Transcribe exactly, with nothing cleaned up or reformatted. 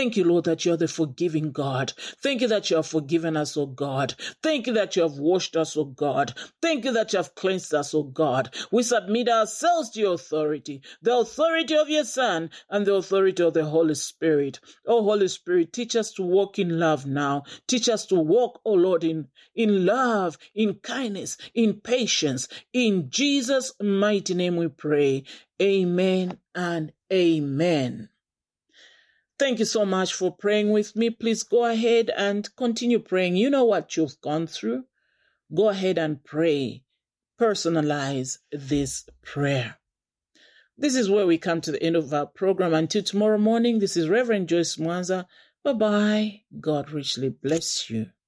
Thank you, Lord, that you're the forgiving God. Thank you that you have forgiven us, oh God. Thank you that you have washed us, oh God. Thank you that you have cleansed us, oh God. We submit ourselves to your authority, the authority of your Son and the authority of the Holy Spirit. Oh, Holy Spirit, teach us to walk in love now. Teach us to walk, oh Lord, in, in love, in kindness, in patience. In Jesus' mighty name we pray. Amen and amen. Thank you so much for praying with me. Please go ahead and continue praying. You know what you've gone through. Go ahead and pray. Personalize this prayer. This is where we come to the end of our program. Until tomorrow morning, this is Reverend Joyce Mwanza. Bye-bye. God richly bless you.